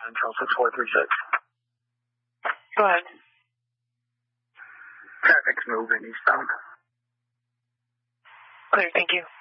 until 6436. Go ahead. Traffic's moving eastbound. Clear, thank you.